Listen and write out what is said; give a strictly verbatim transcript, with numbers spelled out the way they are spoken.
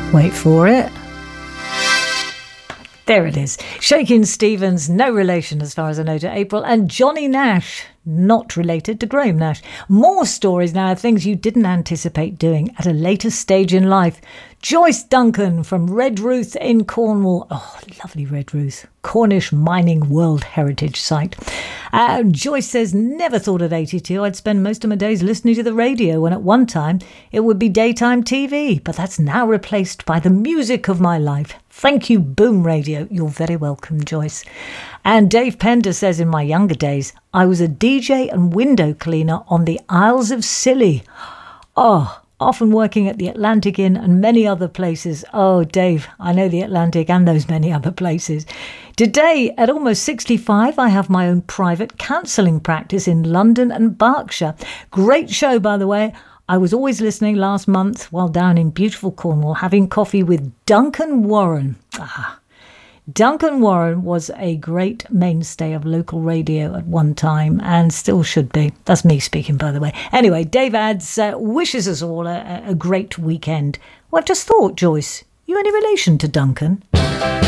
Wait for it. There it is. Shakin' Stevens, no relation as far as I know to April, and Johnny Nash, not related to Graham Nash. More stories now of things you didn't anticipate doing at a later stage in life. Joyce Duncan from Redruth in Cornwall. Oh, lovely Redruth. Cornish Mining World Heritage Site. Uh, Joyce says, never thought at eighty-two I'd spend most of my days listening to the radio when at one time it would be daytime T V, but that's now replaced by the music of my life. Thank you, Boom Radio. You're very welcome, Joyce. And Dave Pender says, in my younger days, I was a D J and window cleaner on the Isles of Scilly. Oh, often working at the Atlantic Inn and many other places. Oh, Dave, I know the Atlantic and those many other places. Today, at almost sixty-five, I have my own private counselling practice in London and Berkshire. Great show, by the way. I was always listening last month while down in beautiful Cornwall having coffee with Duncan Warren. Ah, Duncan Warren was a great mainstay of local radio at one time and still should be. That's me speaking, by the way. Anyway, Dave adds, uh, wishes us all a, a great weekend. Well, I've just thought, Joyce, you any relation to Duncan?